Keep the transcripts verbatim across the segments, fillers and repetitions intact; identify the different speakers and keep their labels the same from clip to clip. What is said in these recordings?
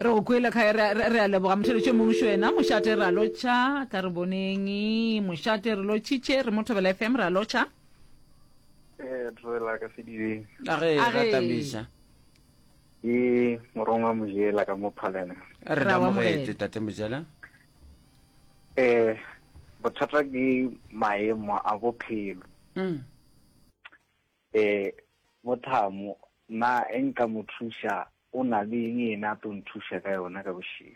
Speaker 1: re go kwela kha re a leboga motheletse mo ushwena moshate ra locha ka re boneng moshate re lo chiche re Mothobela F M ra locha
Speaker 2: eh tswela ka sedibeng
Speaker 3: a re ratabisha
Speaker 2: e moronga mojela ka mo phalana
Speaker 3: re ra mo getse tate mojela
Speaker 2: eh bothata ke maemo a bophelo
Speaker 3: mm
Speaker 2: eh mothamo na enka mothusha o na le yena to nthusha ka yona ka boshilo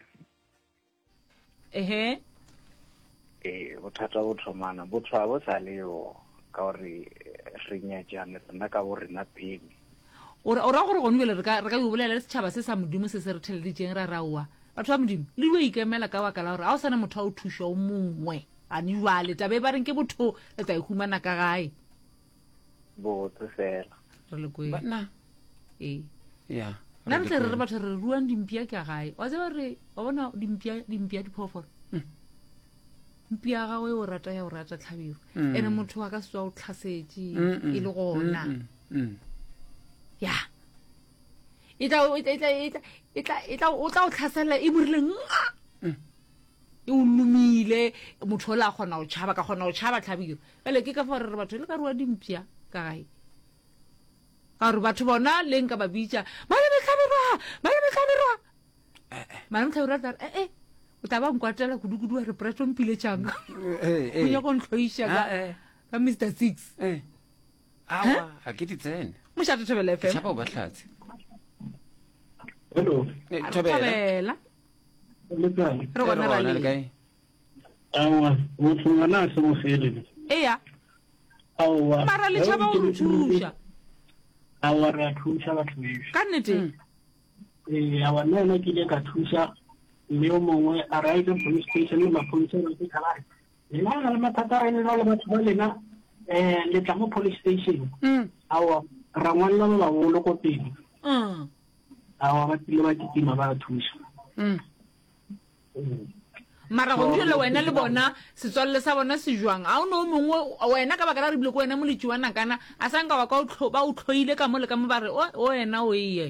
Speaker 1: ehe
Speaker 2: eh bothata bo thomana bo tshwa bo sa leo ka gore re nyajana nna ka gore na peni
Speaker 1: ora ora gore go nwele re ka re ka bolela le setšhaba se sa modimo se se re theleditseng ra rawa batho ba modimo le go ikemela ka baka la gore a o sana motho a o thusha o mongwe a ni wale tabe ba reng ke botho le tsa ihumana ka gae
Speaker 2: bo tsela
Speaker 1: re le kwe
Speaker 3: bana
Speaker 1: eh
Speaker 3: ya
Speaker 1: nna re re batho re ruang dimpia ka gae wa tseba re wa bona dimpia dimpia diphoofolo mpia ga o rata ya o rata tlhabiro ene motho wa ka se tswa o tlhasetse e le gona ya ita ita ita ita ita o tla o tlhasela e burile e o lumile motho la gona o tshaba ka gona o tshaba tlhabiro bele ke ka fa re batho le ka ruwa dimpia ka gae ka re batho bona le nka ba bitsa mane me tlhabirwa mane me tlhabirwa mane me tlhabirwa tla eh eh o taba nkwatela kudukudu re preto mpile tjanga
Speaker 3: eh
Speaker 1: o nya go ntloisha ka ka Mister six
Speaker 3: eh awa a ke ditsene
Speaker 1: mo sha Mothobela F M
Speaker 3: tshaba o batlatse
Speaker 4: hello
Speaker 1: Mothobela
Speaker 4: le kae
Speaker 1: re gona ba le
Speaker 3: kae
Speaker 4: awa motho ngwana se mo fele
Speaker 1: eya
Speaker 4: awa
Speaker 1: mara le tshaba o thusha
Speaker 4: awa re a thusha batho beso
Speaker 1: ka nnete
Speaker 4: eh awa nna ke ile ka thusha le o mongwe a ra ile police station le mapodisa ba ke kala ina ga le mathata re le le batho ba lena eh le tla mo police station awa ra ngwalla ba bo lo ko teng
Speaker 1: mm
Speaker 4: awa ba tile ba kitima ba thusha
Speaker 1: mm mara go ntse le wena le bona se tswalle sa bona se jwang a o no mongwe wena ka baka la re bile ko wena moletšiwana kana a sanka wa ka o tlhoba o tlhoile ka mo le ka mo ba re o wena o iye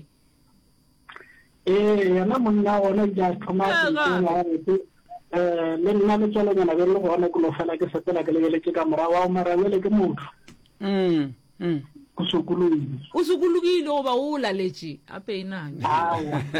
Speaker 4: eh yana monna ona ja thoma ke eh le nna le tsela nyana be le gona go lo fela ke setela ke le ke ka mora wa mara le ke motho
Speaker 3: mm mm
Speaker 4: go sokului
Speaker 1: o sokulugile o ba o laletše ape ina
Speaker 4: ah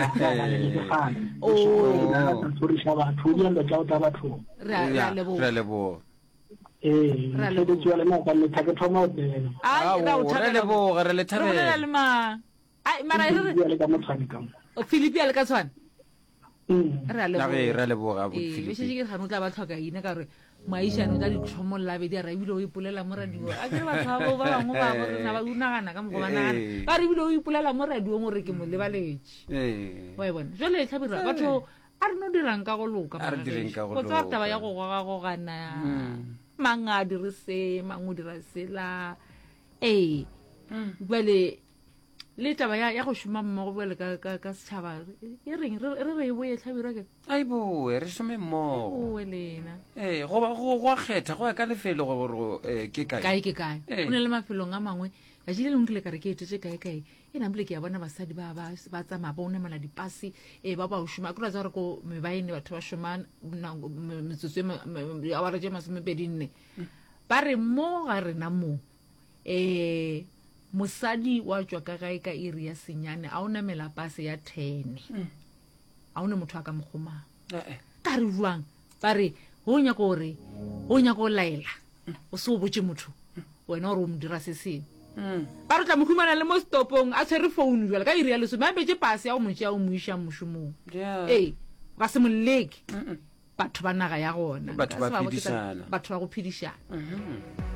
Speaker 4: o o sorry shaba thuya le tla ta batho
Speaker 1: ra ra lebo
Speaker 3: ra lebo
Speaker 4: eh ra le tswela na ka le thaka thoma o tena
Speaker 1: ai ra o
Speaker 3: ra lebo re le
Speaker 1: thabela
Speaker 3: thabela
Speaker 1: le ma ai mara re
Speaker 4: le ka motsani ka
Speaker 1: o Philippi le ka tswana
Speaker 4: mm
Speaker 1: ra
Speaker 3: la
Speaker 1: lebo
Speaker 3: re ra lebo ga bo
Speaker 1: eh be se ke gano tla ba tlhoka ine ka re maishano tla di tlhomo la be di ra ibile o ipolela mo radio a ke batho ba ba bangwe ba bo na ba unagana ka mo go bana ka re ibile o ipolela mo radio mo re ke mo lebaletše
Speaker 3: eh
Speaker 1: wa bona jole e tlhabira batho a re no dirang ka go loka
Speaker 3: A re direng ka go
Speaker 1: go tswa
Speaker 3: loka.
Speaker 1: taba ya go goga go gana manga dire se mangu dira sela eh bale le taba ya ya go shuma mmogo bale ka ka ka setšhaba e reng re re re boye tlhabira ke
Speaker 3: ai bo re some mo
Speaker 1: o welena
Speaker 3: eh go ba go go kgetha go ya ka lefelo go eh ke kae
Speaker 1: kae ke kae
Speaker 3: Eh.
Speaker 1: o ne le mafelong a mangwe ga jile le nkile ka re ke etetse kae kae e nambile ke ya bona basadi ba ba ba tsamaya ba onemela dipasi e ba ba o shuma kura tsa gore ko mebaene batho ba shuma metsotso ya wa re je masomepedi nne ba re mo ga rena mo eh mosadi wa tswa ka gae ka iri ya senyane a o namela pase ya ten a o ne motho a ka mogoma
Speaker 3: eh
Speaker 1: ka re buang ba re go nya go re go nya go laela o se o botse motho wena o re o mo dira se seng
Speaker 3: mm
Speaker 1: ba re tla mo humana le mo stopong a tshwere phone jwale ka iri ya lesome a betse pase ya o motse ya o mo isha moshomong
Speaker 3: yeah
Speaker 1: ee ba se moleke
Speaker 3: mm
Speaker 1: batho ba naga ya gona
Speaker 3: Batho ba
Speaker 1: Ka se ba botse ka-
Speaker 3: phedišana.
Speaker 1: batho ba go phedišana
Speaker 3: mm